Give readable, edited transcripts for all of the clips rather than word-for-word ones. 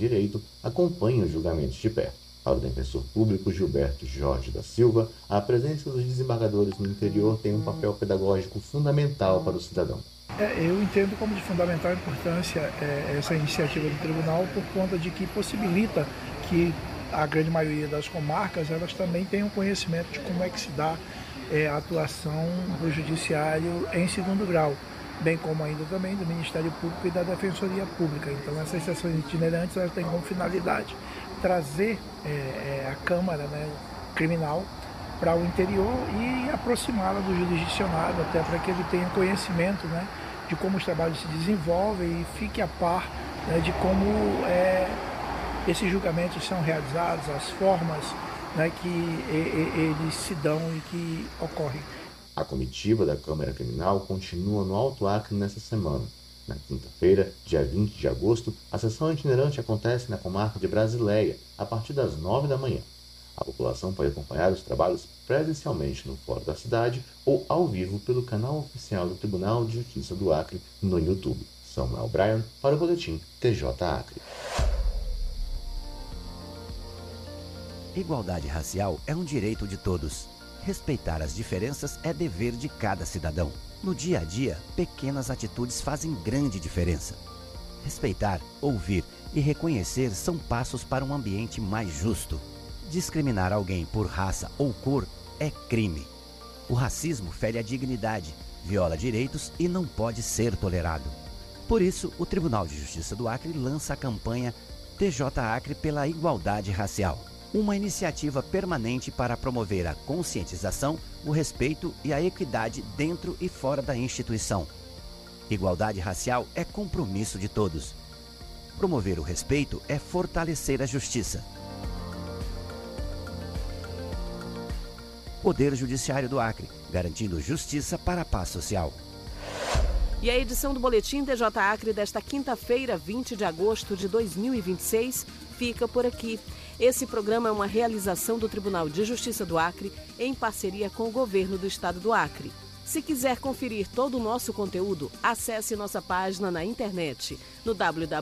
Direito acompanham os julgamentos de perto. Para o defensor público Gilberto Jorge da Silva, a presença dos desembargadores no interior tem um papel pedagógico fundamental para o cidadão. Eu entendo como de fundamental importância essa iniciativa do tribunal por conta de que possibilita que a grande maioria das comarcas elas também tenham conhecimento de como é que se dá a atuação do judiciário em segundo grau, bem como ainda também do Ministério Público e da Defensoria Pública. Então essas sessões itinerantes elas têm como finalidade trazer a Câmara, né, criminal para o interior e aproximá-la do jurisdicionado, até para que ele tenha conhecimento, né, de como os trabalhos se desenvolvem e fique a par, né, de como esses julgamentos são realizados, as formas, né, que eles se dão e que ocorrem. A comitiva da Câmara Criminal continua no Alto Acre nesta semana. Na quinta-feira, dia 20 de agosto, a sessão itinerante acontece na comarca de Brasileia, a partir das 9 da manhã. A população pode acompanhar os trabalhos presencialmente no Fórum da Cidade ou ao vivo pelo canal oficial do Tribunal de Justiça do Acre no YouTube. Samuel Bryan para o Boletim TJ Acre. Igualdade racial é um direito de todos. Respeitar as diferenças é dever de cada cidadão. No dia a dia, pequenas atitudes fazem grande diferença. Respeitar, ouvir e reconhecer são passos para um ambiente mais justo. Discriminar alguém por raça ou cor é crime. O racismo fere a dignidade, viola direitos e não pode ser tolerado. Por isso, o Tribunal de Justiça do Acre lança a campanha TJ Acre pela Igualdade Racial. Uma iniciativa permanente para promover a conscientização, o respeito e a equidade dentro e fora da instituição. Igualdade racial é compromisso de todos. Promover o respeito é fortalecer a justiça. Poder Judiciário do Acre, garantindo justiça para a paz social. E a edição do Boletim TJ Acre desta quinta-feira, 20 de agosto de 2026, fica por aqui. Esse programa é uma realização do Tribunal de Justiça do Acre em parceria com o Governo do Estado do Acre. Se quiser conferir todo o nosso conteúdo, acesse nossa página na internet no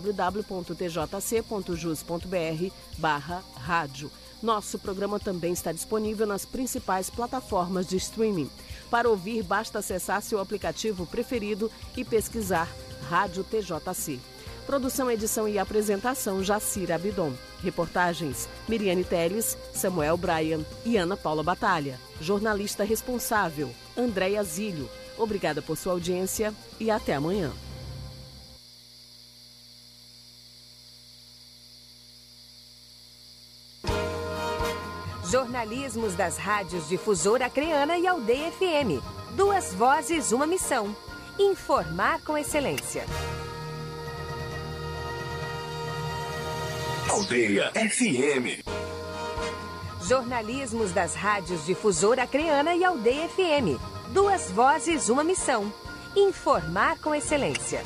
www.tjc.jus.br/rádio. Nosso programa também está disponível nas principais plataformas de streaming. Para ouvir, basta acessar seu aplicativo preferido e pesquisar Rádio TJC. Produção, edição e apresentação, Jacira Abidon. Reportagens, Miriane Teles, Samuel Bryan e Ana Paula Batalha. Jornalista responsável, Andréia Zílio. Obrigada por sua audiência e até amanhã. Jornalismos das rádios Difusora Acreana e Aldeia FM. 2 vozes, uma missão. Informar com excelência. Aldeia FM. Jornalismos das rádios Difusora Acreana e Aldeia FM. 2 vozes, uma missão. Informar com excelência.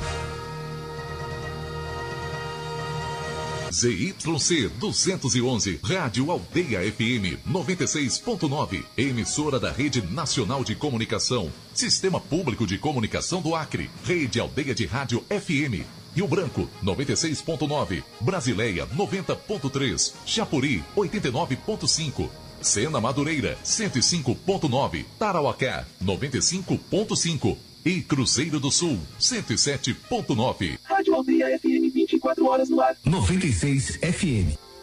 ZYC 211, Rádio Aldeia FM 96.9, emissora da Rede Nacional de Comunicação, Sistema Público de Comunicação do Acre, Rede Aldeia de Rádio FM. Rio Branco, 96.9. Brasileia, 90.3. Chapuri, 89.5. Sena Madureira, 105.9. Tarauacá, 95.5. E Cruzeiro do Sul, 107.9. Rádio Aldeia FM, 24 horas no ar. 96 FM.